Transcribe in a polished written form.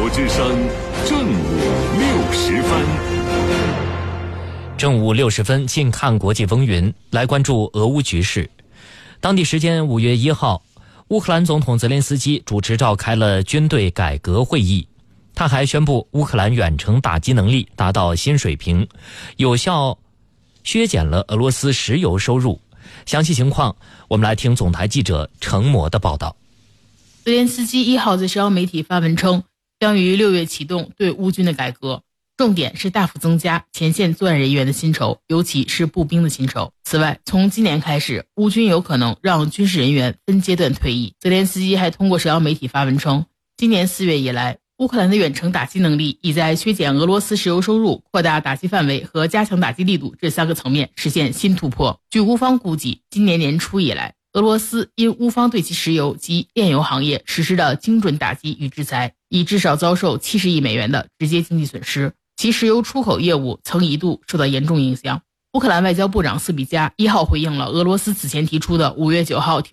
之声正午60分。 正午60分，近看国际风云，来关注俄乌局势。当地时间5月1号，乌克兰总统泽连斯基主持召开了军队改革会议。他还宣布，乌克兰远程打击能力达到新水平，有效削减了俄罗斯石油收入。详细情况，我们来听总台记者程模的报道。 泽连斯基1号在社交媒体发文称，将于6月启动对乌军的改革，重点是大幅增加前线作战人员的薪酬，尤其是步兵的薪酬。此外，从今年开始，乌军有可能让军事人员分阶段退役。泽连斯基还通过社交媒体发文称，今年4月以来，乌克兰的远程打击能力已在削减俄罗斯石油收入、扩大打击范围和加强打击力度这3个层面实现新突破。据乌方估计，今年年初以来，俄罗斯因乌方对其石油及炼油行业实施的精准打击与制裁，已至少遭受70亿美元的直接经济损失，其石油出口业务曾一度受到严重影响。乌克兰外交部长斯比加1号回应了俄罗斯此前提出的5月9号